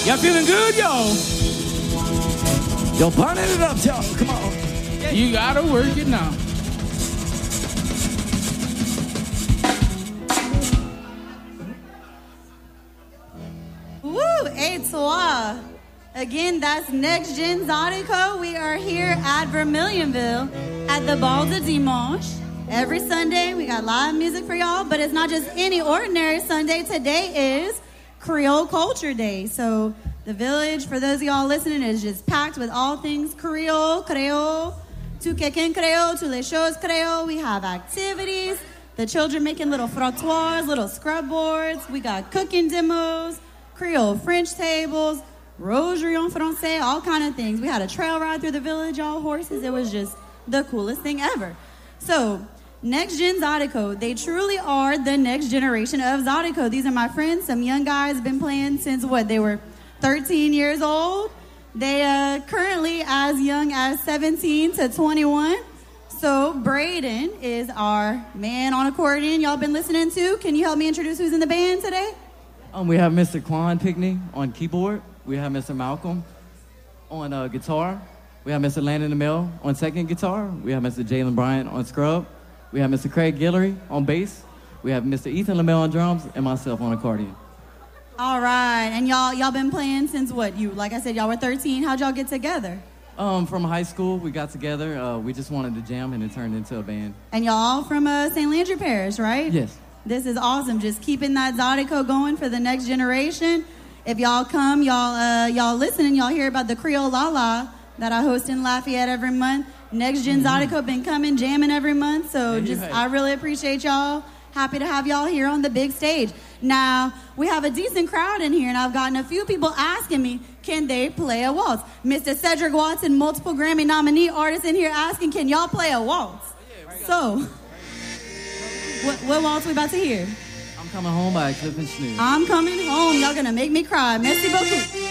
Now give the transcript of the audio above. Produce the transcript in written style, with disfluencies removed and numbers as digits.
Y'all feeling good, y'all? Yo, burning it up, y'all. Come on. You gotta work it now. Woo, et toi. Again, that's Next Gen Zydeco. We are here at Vermilionville at the Bal de Dimanche. Every Sunday, we got live music for y'all, but it's not just any ordinary Sunday. Today is Creole Culture Day. So the village, for those of y'all listening, is just packed with all things Creole, tout quelqu'un Creole, tous les choses Creole. We have activities. The children making little frottoirs, little scrub boards. We got cooking demos, Creole French tables, Rosary en Francais, all kind of things. We had a trail ride through the village, all horses. It was just the coolest thing ever. So, Next Gen Zydeco, they truly are the next generation of Zydeco. These are my friends, some young guys been playing since they were 13 years old. They currently as young as 17 to 21. So Braden is our man on accordion y'all been listening to. Can you help me introduce who's in the band today? We have Mr. Quan Pickney on keyboard. We have Mr. Malcolm on guitar. We have Mr. Landon DeMille on second guitar. We have Mr. Jalen Bryant on scrub. We have Mr. Craig Guillory on bass. We have Mr. Ethan LaMelle on drums, and myself on accordion. All right, and y'all been playing since what? Like I said, y'all were 13. How'd y'all get together? From high school, we got together. We just wanted to jam, and it turned into a band. And y'all all from St. Landry Parish, right? Yes. This is awesome. Just keeping that Zydeco going for the next generation. If y'all come, y'all listen, and y'all hear about the Creole La La that I host in Lafayette every month. Next Gen Zydeco been coming, jamming every month. So I really appreciate y'all. Happy to have y'all here on the big stage. Now, we have a decent crowd in here, and I've gotten a few people asking me, can they play a waltz? Mr. Cedric Watson, multiple Grammy nominee artist in here asking, can y'all play a waltz? So, what waltz we about to hear? I'm Coming Home by Cliff and Snoo. I'm Coming Home. Y'all gonna make me cry. Merci beaucoup.